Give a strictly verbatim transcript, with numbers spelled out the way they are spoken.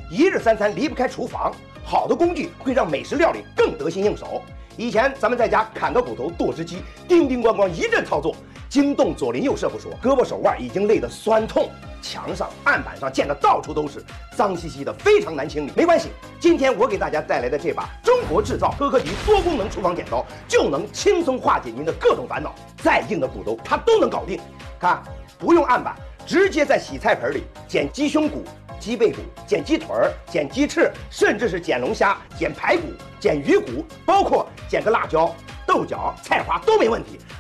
一日三餐离不开厨房，好的工具会让美食料理更得心应手。以前咱们在家砍个骨头、剁只鸡，叮叮咣咣一阵操作，惊动左邻右舍不说，胳膊手腕已经累得酸痛。墙上、案板上溅得到处都是，脏兮兮的，非常难清理。没关系，今天我给大家带来的这把中国制造科科迪多功能厨房剪刀，就能轻松化解您的各种烦恼。再硬的骨头它都能搞定。看，不用案板，直接在洗菜盆里剪鸡胸骨、鸡背骨、剪鸡腿儿、剪鸡翅，甚至是剪龙虾、剪排骨、剪鱼骨，包括剪个辣椒、豆角、菜花都没问题。